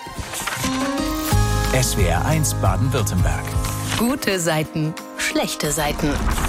SWR1 Baden-Württemberg. Gute Seiten, schlechte Seiten.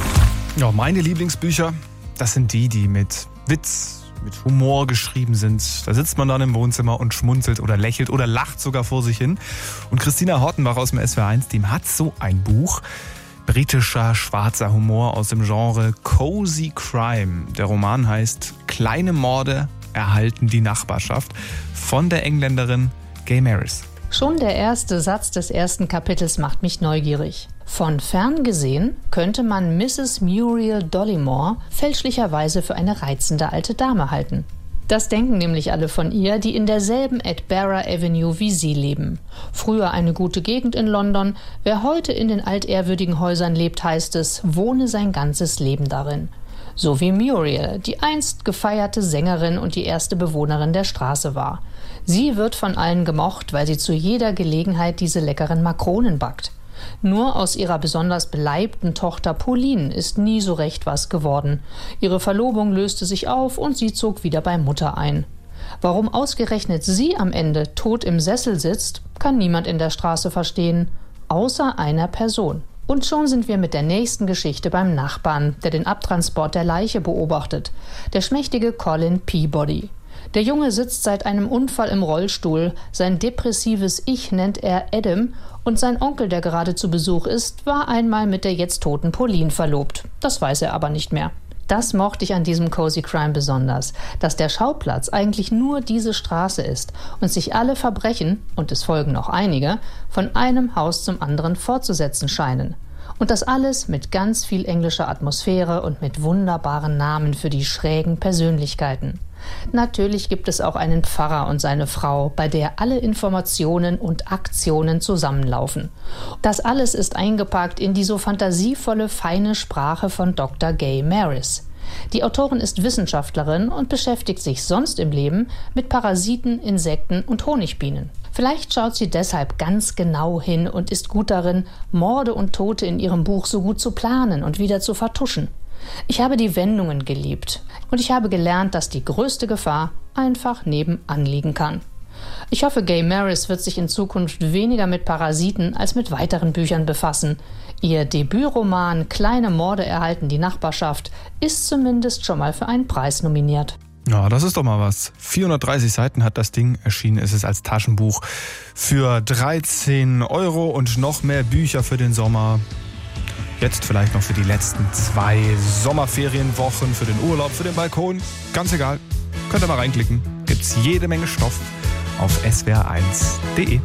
Ja, meine Lieblingsbücher, das sind die mit Witz, mit Humor geschrieben sind. Da sitzt man dann im Wohnzimmer und schmunzelt oder lächelt oder lacht sogar vor sich hin. Und Christina Hortenbach aus dem SWR1-Team hat so ein Buch. Britischer, schwarzer Humor aus dem Genre Cozy Crime. Der Roman heißt Kleine Morde erhalten die Nachbarschaft von der Engländerin Gay Maris. Schon der erste Satz des ersten Kapitels macht mich neugierig. Von fern gesehen könnte man Mrs. Muriel Dollymore fälschlicherweise für eine reizende alte Dame halten. Das denken nämlich alle von ihr, die in derselben Edinburgh Avenue wie sie leben. Früher eine gute Gegend in London. Wer heute in den altehrwürdigen Häusern lebt, heißt es, wohne sein ganzes Leben darin. So wie Muriel, die einst gefeierte Sängerin und die erste Bewohnerin der Straße war. Sie wird von allen gemocht, weil sie zu jeder Gelegenheit diese leckeren Makronen backt. Nur aus ihrer besonders beleibten Tochter Pauline ist nie so recht was geworden. Ihre Verlobung löste sich auf und sie zog wieder bei Mutter ein. Warum ausgerechnet sie am Ende tot im Sessel sitzt, kann niemand in der Straße verstehen, außer einer Person. Und schon sind wir mit der nächsten Geschichte beim Nachbarn, der den Abtransport der Leiche beobachtet. Der schmächtige Colin Peabody. Der Junge sitzt seit einem Unfall im Rollstuhl, sein depressives Ich nennt er Adam und sein Onkel, der gerade zu Besuch ist, war einmal mit der jetzt toten Pauline verlobt. Das weiß er aber nicht mehr. Das mochte ich an diesem Cozy Crime besonders, dass der Schauplatz eigentlich nur diese Straße ist und sich alle Verbrechen, und es folgen noch einige, von einem Haus zum anderen fortzusetzen scheinen. Und das alles mit ganz viel englischer Atmosphäre und mit wunderbaren Namen für die schrägen Persönlichkeiten. Natürlich gibt es auch einen Pfarrer und seine Frau, bei der alle Informationen und Aktionen zusammenlaufen. Das alles ist eingepackt in die so fantasievolle, feine Sprache von Dr. Gay Maris. Die Autorin ist Wissenschaftlerin und beschäftigt sich sonst im Leben mit Parasiten, Insekten und Honigbienen. Vielleicht schaut sie deshalb ganz genau hin und ist gut darin, Morde und Tote in ihrem Buch so gut zu planen und wieder zu vertuschen. Ich habe die Wendungen geliebt und ich habe gelernt, dass die größte Gefahr einfach nebenan liegen kann. Ich hoffe, Gay Maris wird sich in Zukunft weniger mit Parasiten als mit weiteren Büchern befassen. Ihr Debütroman Kleine Morde erhalten die Nachbarschaft ist zumindest schon mal für einen Preis nominiert. Ja, das ist doch mal was. 430 Seiten hat das Ding, erschienen ist es als Taschenbuch für 13 € und noch mehr Bücher für den Sommer. Jetzt vielleicht noch für die letzten 2 Sommerferienwochen, für den Urlaub, für den Balkon. Ganz egal. Könnt ihr mal reinklicken. Gibt's jede Menge Stoff auf swr1.de.